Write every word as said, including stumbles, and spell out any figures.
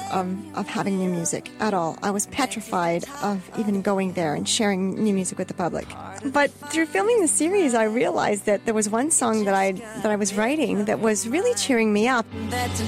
of, of having new music at all. I was petrified of even going there and sharing new music with the public. But through filming the series, I realized that there was one song that I that I was writing that was really cheering me up. That